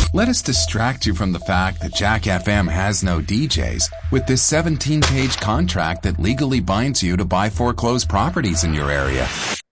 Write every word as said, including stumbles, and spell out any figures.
Let us distract you from the fact that Jack F M has no D Js with this seventeen-page contract that legally binds you to buy foreclosed properties in your area.